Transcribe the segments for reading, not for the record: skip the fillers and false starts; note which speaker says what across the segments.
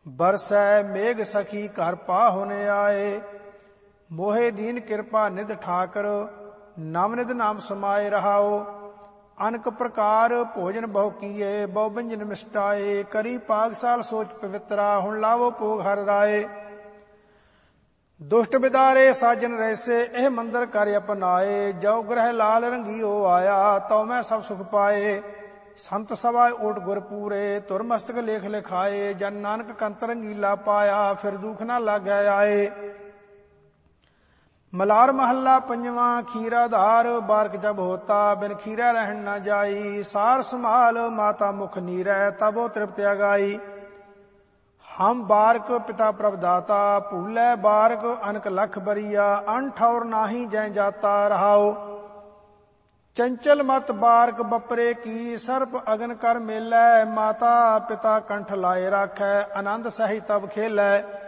Speaker 1: बरसै मेघ सखी घर पाहुन आए। मोहे दीन कृपा निध ठाकर नम निध नाम समाये रहाओ। अनक प्रकार भोजन बहु कीए बहु व्यंजन मिष्टाए। करी पागसाल सोच पवित्रा हुण लावो भोग हर राए। दुष्ट बिदारे साजन रहसे एह मंदिर कर अपनाए। जो ग्रह लाल रंगियो आया तो मैं सब सुख पाए। संत सभा ओट गुर पूरे तुर मस्तक लेख लिखाए। जन नानक कंत रंगीला पाया फिर दुख ना लागे आए। मलार महला पंजवा खीरा धार बारक जब होता बिन खीरा रहन न जाई। सार समाल माता मुख नीरै तबो तृप्त अगाई। हम बारक पिता प्रभदाता भूलै बारक अनक लख बरिया। अन ठौर नाही जै जाता रहाओ। चंचल मत बारक बपरे की सर्प अगन कर मेलै। माता पिता कंठ लाए राखै आनंद सही तब खेलै।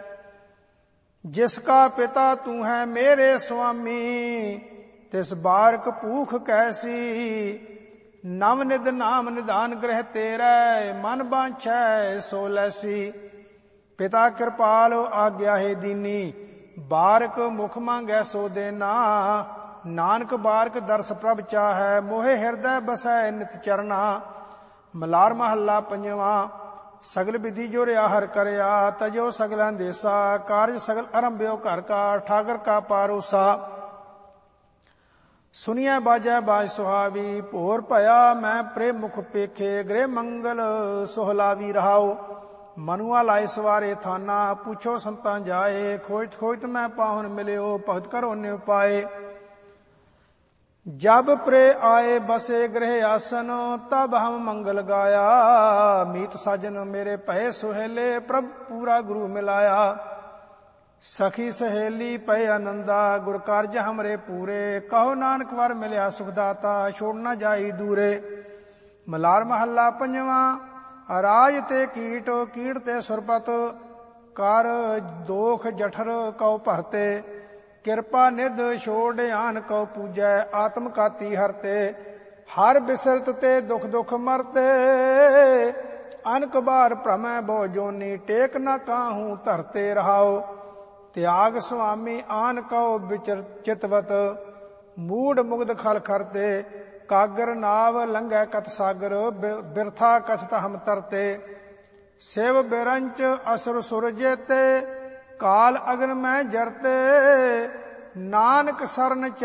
Speaker 1: जिसका पिता तू है मेरे स्वामी तिस बारक भूख कैसी। नव निध नाम निधान ग्रह तेरै मन बांछै सो लैसी। पिता कृपाल आज्ञा है दीनी बारक मुख मांगै सो देना। नानक बारक दर्श प्रभ चाहै मोहे हृदय बसै नित चरना। मलार महला पंजवा सगल विधि जो रिया हर करया। तजो सगल देसा कारज सगल आरंभ्यो घर का ठाकर का पारोसा। सुनिया बाजै बाज सुहावी भोर भया मैं प्रेम मुख पेखे। गृह मंगल सोहलावी रहाओ। मनुआ लाए सवारे थाना पूछो संतां जाए। खोज खोज मैं पाहुन मिलियो भगत करो न्यु पाए। जब प्रे आए बसे गृह आसन तब हम मंगल गाया। मीत साजन मेरे भय सुहेले प्रभ पूरा गुरु मिलाया। सखी सहेली पय आनंदा गुर कार्य हमरे पूरे। कहो नानक वर मिलिया सुखदाता छोड़ न जाई दूरे। मलार महला पंजवा राज ते कीट कीट ते सुरपत कर दोख जठर कौ भरते। कृपा निध छोड़ आन कौ पूजै आत्म काती हरते। हर बिसरत ते दुख दुख मरते। अनक बार भ्रमै बहु जोनी टेक न काहू धरते रहाओ। त्याग स्वामी आन कौ विचर चितवत मूड मुग्ध खल खरते। कागर नाव लंघै कत सागर बिरथा कथत हम तरते। शिव बिरंच असुर सुर जेते काल अगन में जरते। नानक सरन